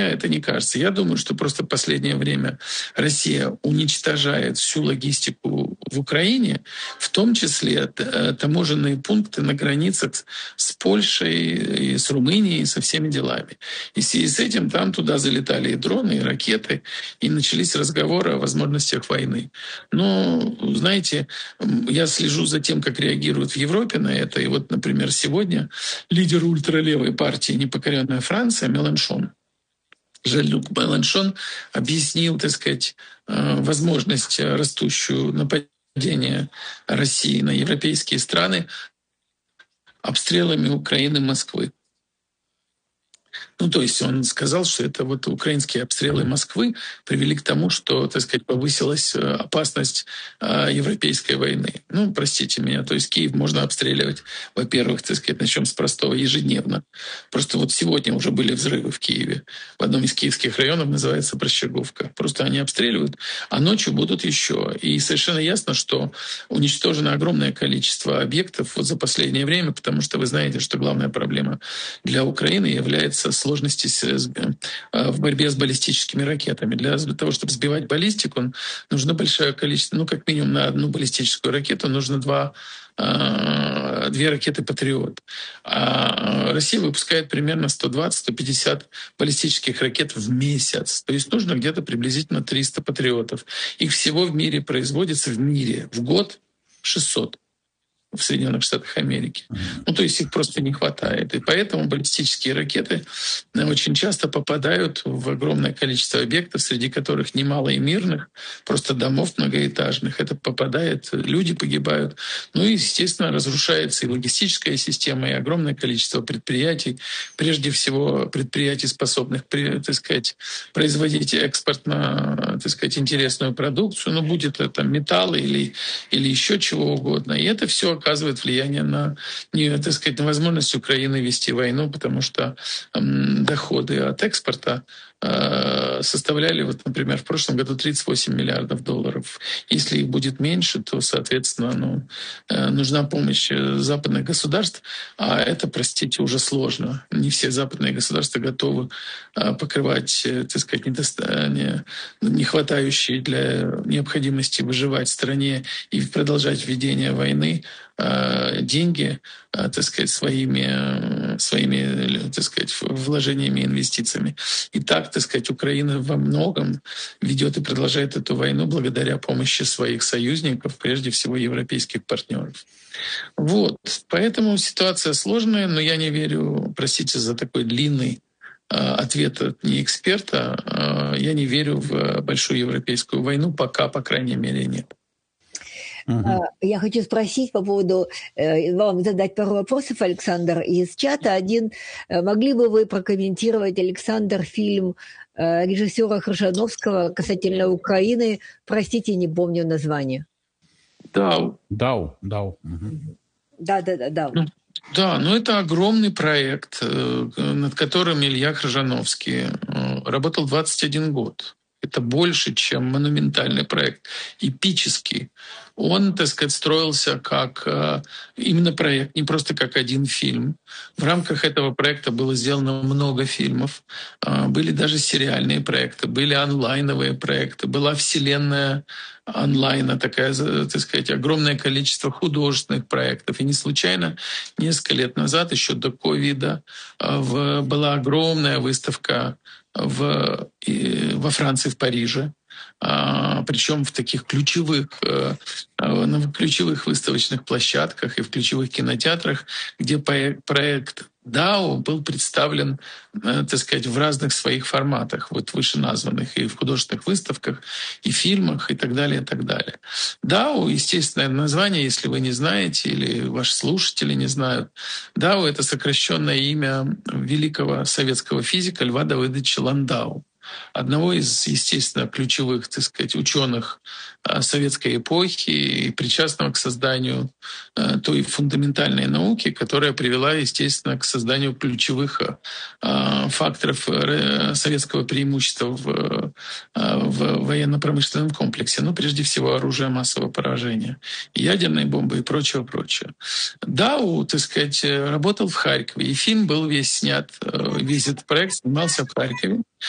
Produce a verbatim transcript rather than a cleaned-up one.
это не кажется. Я думаю, что просто в последнее время Россия уничтожает всю логистику в Украине, в том числе таможенные пункты на границах с Польшей, и с Румынией, и со всеми делами. И в связи с этим там туда залетали и дроны, и ракеты, и начались разговоры о возможностях войны. Но, знаете, я слежу за тем, как реагируют в Европе на это. И вот, например, сегодня лидер ультралевой партии «Непокоренная Франция» Меланшон, Жан-Люк Меланшон объяснил, так сказать, возможность растущую нападения России на европейские страны обстрелами Украины и Москвы. Ну, то есть он сказал, что это вот украинские обстрелы Москвы привели к тому, что, так сказать, повысилась опасность европейской войны. Ну, простите меня, то есть Киев можно обстреливать, во-первых, так сказать, начнем с простого, ежедневно. Просто вот сегодня уже были взрывы в Киеве. В одном из киевских районов, называется Прощаговка. Просто они обстреливают, а ночью будут еще. И совершенно ясно, что уничтожено огромное количество объектов вот за последнее время, потому что вы знаете, что главная проблема для Украины является сложность сложности в борьбе с баллистическими ракетами. Для того, чтобы сбивать баллистику, нужно большое количество, ну, как минимум на одну баллистическую ракету нужно два, две ракеты «Патриот». А Россия выпускает примерно сто двадцать - сто пятьдесят баллистических ракет в месяц. То есть нужно где-то приблизительно триста «Патриотов». Их всего в мире производится, в мире, в год шестьсот. В Соединенных Штатах Америки. Ну, то есть их просто не хватает. И поэтому баллистические ракеты очень часто попадают в огромное количество объектов, среди которых немало и мирных, просто домов многоэтажных. Это попадает, люди погибают. Ну и, естественно, разрушается и логистическая система, и огромное количество предприятий, прежде всего предприятий, способных, так сказать, производить экспортно, так сказать, интересную продукцию. Ну, будет это металл или, или еще чего угодно. И это все оказывает влияние на, не, так сказать, на возможность Украины вести войну, потому что эм, доходы от экспорта э, составляли, вот, например, в прошлом году тридцать восемь миллиардов долларов. Если их будет меньше, то, соответственно, ну, э, нужна помощь западных государств, а это, простите, уже сложно. Не все западные государства готовы э, покрывать, э, так сказать, недостояние, не хватающие для необходимости выживать в стране и продолжать ведение войны деньги, так сказать, своими, своими, так сказать, вложениями, инвестициями. И так, так сказать, Украина во многом ведет и продолжает эту войну благодаря помощи своих союзников, прежде всего европейских партнеров. Вот. Поэтому ситуация сложная, но я не верю, простите за такой длинный ответ от не эксперта, я не верю в большую европейскую войну, пока, по крайней мере, нет. Uh-huh. Я хочу спросить по поводу, э, вам задать пару вопросов, Александр, из чата. Один, могли бы вы прокомментировать, Александр, фильм э, режиссера Крыжановского касательно Украины? Простите, не помню название. Дау. Дау, Дау. Да, да, да, Дау. Да, но это огромный проект, над которым Илья Крыжановский работал двадцать один год. Это больше, чем монументальный проект, эпический. Он, так сказать, строился как э, именно проект, не просто как один фильм. В рамках этого проекта было сделано много фильмов. Э, были даже сериальные проекты, были онлайновые проекты, была вселенная онлайна, такая, так сказать, огромное количество художественных проектов. И не случайно несколько лет назад, еще до ковида, э, в, была огромная выставка в, и, во Франции, в Париже. А, причем в таких ключевых, а, на ключевых выставочных площадках и в ключевых кинотеатрах, где проект Дау был представлен, так сказать, в разных своих форматах, вот вышеназванных, и в художественных выставках, и фильмах, и так далее, и так далее. Дау, естественное название, если вы не знаете, или ваши слушатели не знают, Дау — это сокращенное имя великого советского физика Льва Давыдовича Ландау, одного из, естественно, ключевых, так сказать, ученых советской эпохи и причастного к созданию той фундаментальной науки, которая привела, естественно, к созданию ключевых факторов советского преимущества в, в военно-промышленном комплексе. Ну, прежде всего, оружие массового поражения, ядерные бомбы и прочее, прочее. Дау, так сказать, работал в Харькове, и фильм был весь снят, весь этот проект снимался в Харькове.